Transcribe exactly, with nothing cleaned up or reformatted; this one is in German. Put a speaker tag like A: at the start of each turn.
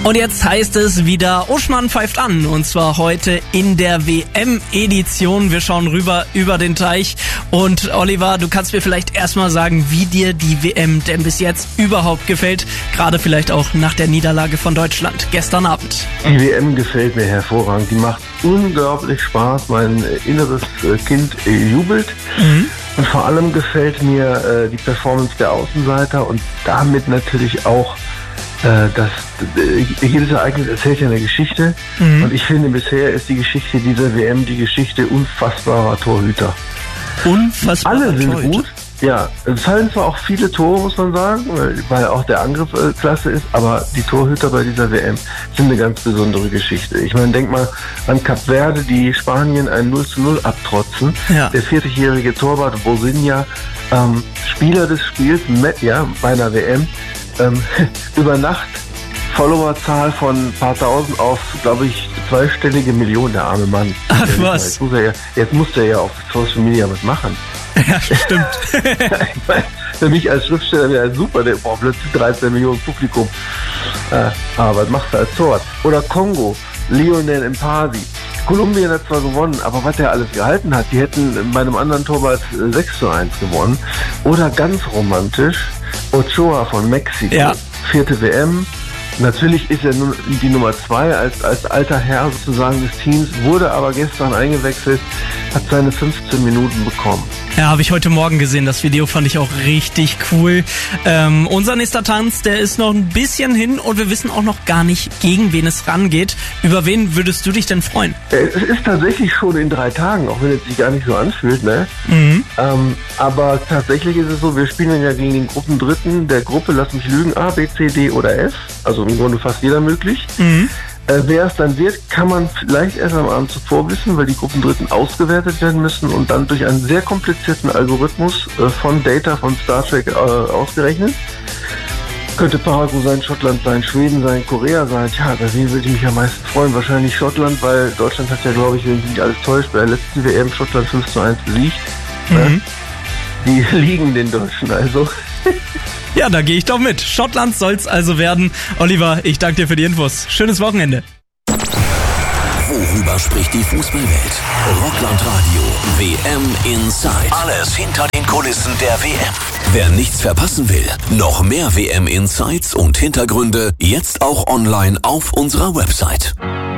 A: Und jetzt heißt es wieder, Uschmann pfeift an. Und zwar heute in der W M-Edition. Wir schauen rüber über den Teich. Und Oliver, du kannst mir vielleicht erstmal sagen, wie dir die W M denn bis jetzt überhaupt gefällt. Gerade vielleicht auch nach der Niederlage von Deutschland gestern Abend.
B: Die W M gefällt mir hervorragend. Die macht unglaublich Spaß. Mein inneres Kind jubelt. Mhm. Und vor allem gefällt mir äh, die Performance der Außenseiter und damit natürlich auch äh, das, äh, jedes Ereignis erzählt ja eine Geschichte. Mhm. Und ich finde, bisher ist die Geschichte dieser W M die Geschichte unfassbarer Torhüter.
A: Unfassbarer
B: Alle sind
A: Torhüter.
B: gut. Ja, es fallen zwar auch viele Tore, muss man sagen, weil auch der Angriff äh, klasse ist, aber die Torhüter bei dieser W M sind eine ganz besondere Geschichte. Ich meine, denk mal an Kap Verde, die Spanien ein null zu null abtrotzen. Ja. Der vierzigjährige Torwart Bosinha, ähm, Spieler des Spiels, mit, ja, bei einer W M, ähm, über Nacht Followerzahl von ein paar tausend auf, glaube ich, zweistellige Millionen, der arme Mann.
A: Ach was.
B: Jetzt muss er ja, jetzt muss er ja auf Social Media was machen.
A: Ja, stimmt.
B: Ich meine, für mich als Schriftsteller wäre das super, der braucht plötzlich dreizehn Millionen Publikum. Äh, aber was machst du als Torwart? Oder Kongo, Lionel Mpasi. Kolumbien hat zwar gewonnen, aber was er alles gehalten hat, die hätten bei einem anderen Torwart sechs zu eins gewonnen. Oder ganz romantisch, Ochoa von Mexiko, ja. Vierte W M. Natürlich ist er nun die Nummer zwei als, als alter Herr sozusagen des Teams, wurde aber gestern eingewechselt, hat seine fünfzehn Minuten bekommen.
A: Ja, habe ich heute Morgen gesehen. Das Video fand ich auch richtig cool. Ähm, unser nächster Tanz, der ist noch ein bisschen hin und wir wissen auch noch gar nicht, gegen wen es rangeht. Über wen würdest du dich denn freuen?
B: Es ist tatsächlich schon in drei Tagen, auch wenn es sich gar nicht so anfühlt, ne? Mhm. Ähm, aber tatsächlich ist es so, wir spielen ja gegen den Gruppendritten der Gruppe, lass mich lügen, A, B, C, D oder F. Also im Grunde fast jeder möglich. Mhm. Äh, wer es dann wird, kann man vielleicht erst am Abend zuvor wissen, weil die Gruppendritten ausgewertet werden müssen und dann durch einen sehr komplizierten Algorithmus äh, von Data von Star Trek äh, ausgerechnet. Könnte Paraguay sein, Schottland sein, Schweden sein, Korea sein. Tja, bei wem würde ich mich am meisten freuen? Wahrscheinlich Schottland, weil Deutschland hat ja, glaube ich, wenn mich nicht alles täuscht, bei der letzten W M Schottland fünf zu eins besiegt. Mhm. Die liegen den Deutschen also.
A: Ja, da gehe ich doch mit. Schottland soll's also werden. Oliver, ich danke dir für die Infos. Schönes Wochenende.
C: Worüber spricht die Fußballwelt? Rockland Radio W M Inside. Alles hinter den Kulissen der W M. Wer nichts verpassen will, noch mehr W M Insights und Hintergründe jetzt auch online auf unserer Website.